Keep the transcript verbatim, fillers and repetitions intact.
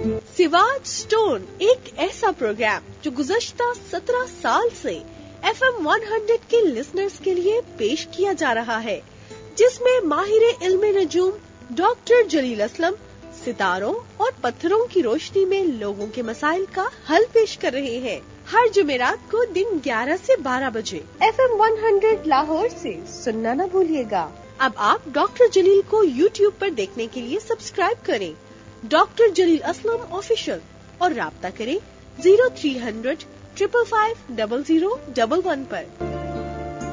Siwach stone एक ऐसा programme जो गुज़श्ता सत्रह साल से एफ एम सौ के लिसनर्स के लिए पेश किया जा रहा है, जिसमें माहिर इल्मे नजूम डॉक्टर जलील असलम सितारों और पत्थरों की रोशनी में लोगों के मसाइल का हल पेश कर रहे हैं। हर जुमेरात को दिन ग्यारह से बारह बजे एफ एम सौ लाहौर से सुनना न भूलिएगा। अब आप डॉक्टर जलील को यूट्यूब पर देखने के लिए सब्सक्राइब करें, डॉक्टर जलील असलम ऑफिशियल, और राब्ता करें zero three hundred triple five double zero double one पर।